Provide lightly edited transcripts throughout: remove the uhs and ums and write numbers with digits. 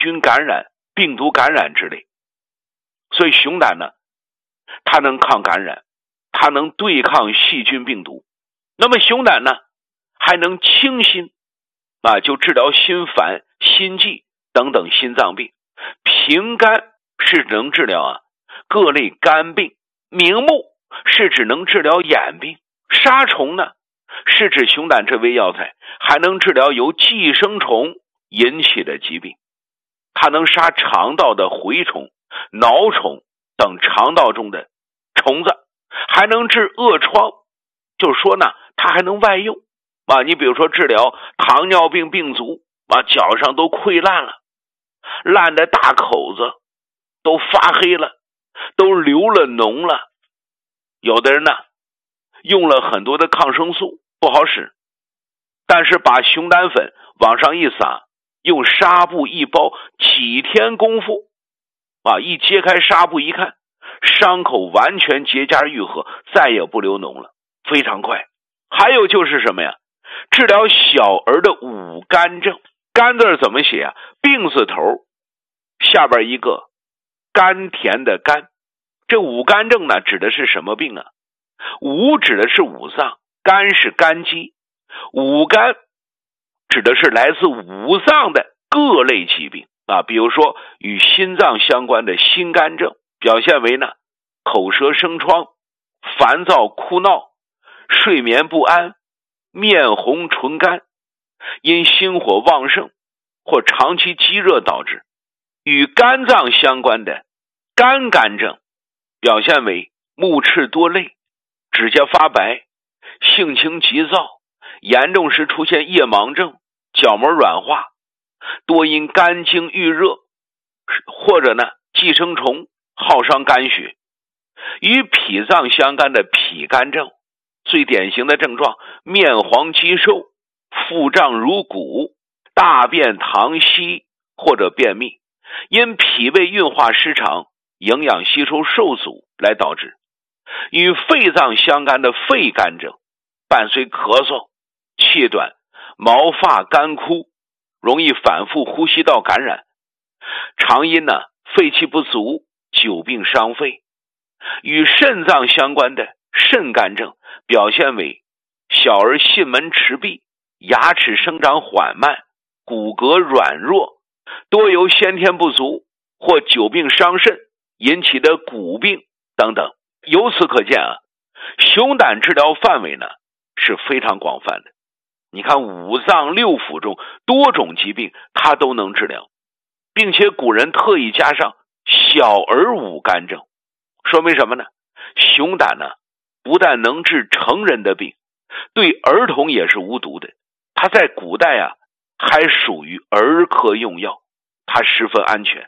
菌感染、病毒感染之类。所以熊胆呢，它能抗感染，它能对抗细菌病毒。那么熊胆呢，还能清心就治疗心烦、心悸等等心脏病。平肝是能治疗各类肝病。明目是指能治疗眼病。杀虫呢，是指熊胆这味药材还能治疗由寄生虫引起的疾病。它能杀肠道的蛔虫、蛲虫等肠道中的虫子，还能治恶疮。就是说呢，它还能外用你比如说治疗糖尿病病足脚上都溃烂了，烂的大口子都发黑了，都流了脓了。有的人呢，用了很多的抗生素不好使，但是把熊胆粉往上一撒，用纱布一包，几天功夫一揭开纱布一看，伤口完全结痂愈合，再也不流脓了，非常快。还有就是什么呀？治疗小儿的五肝症。肝字怎么写病字头下边一个甘甜的甘。这五肝症呢，指的是什么病五指的是五脏，肝是肝肌，五肝指的是来自五脏的各类疾病比如说与心脏相关的心肝症，表现为呢口舌生疮、烦躁哭闹、睡眠不安、面红唇干，因心火旺盛或长期积热导致。与肝脏相关的肝肝症，表现为目赤多泪、指甲发白、性情急躁，严重时出现夜盲症、角膜软化，多因肝经郁热或者呢寄生虫耗伤肝血。与脾脏相干的脾肝症，最典型的症状面黄肌瘦、腹胀如鼓、大便溏稀或者便秘，因脾胃运化失常、营养吸收受阻来导致。与肺脏相干的肺肝症，伴随咳嗽、气短、毛发干枯，容易反复呼吸道感染，常因肺气不足、久病伤肺。与肾脏相关的肾肝症，表现为小儿囟门迟闭、牙齿生长缓慢、骨骼软弱，多由先天不足或久病伤肾引起的骨病等等。由此可见熊胆治疗范围呢是非常广泛的。你看五脏六腑中多种疾病它都能治疗，并且古人特意加上小儿五肝症，说明什么呢？熊胆呢不但能治成人的病，对儿童也是无毒的。它在古代还属于儿科用药，它十分安全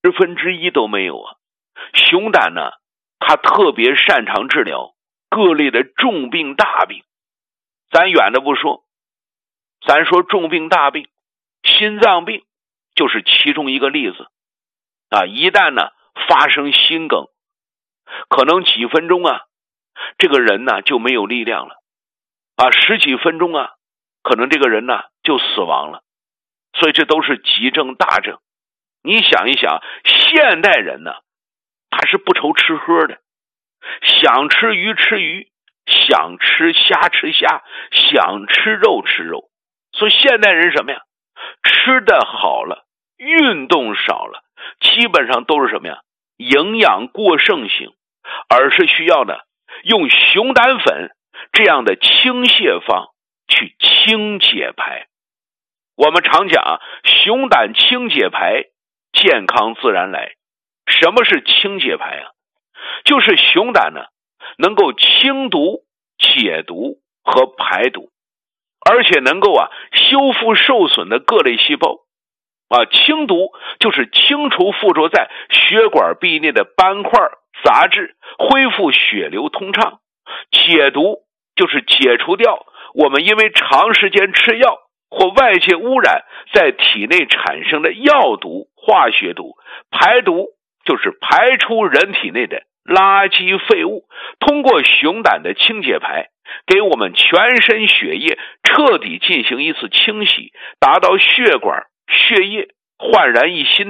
，1%都没有熊胆呢，它特别擅长治疗各类的重病大病。咱远的不说，咱说重病大病，心脏病就是其中一个例子一旦呢发生心梗，可能几分钟这个人呢就没有力量了10几分钟可能这个人呢就死亡了。所以这都是急症大症。你想一想，现代人呢他是不愁吃喝的，想吃鱼吃鱼，想吃虾吃虾，想吃肉吃肉。所以现代人什么呀？吃的好了，运动少了，基本上都是什么呀？营养过剩型，而是需要的用熊胆粉这样的清泻方去清解排。我们常讲熊胆清解排，健康自然来。什么是清解排就是熊胆呢能够清毒、解毒和排毒，而且能够修复受损的各类细胞清毒就是清除附着在血管壁内的斑块、杂质，恢复血流通畅。解毒就是解除掉我们因为长时间吃药或外界污染在体内产生的药毒、化学毒。排毒就是排出人体内的垃圾废物，通过熊胆的清解排，给我们全身血液彻底进行一次清洗，达到血管、血液焕然一新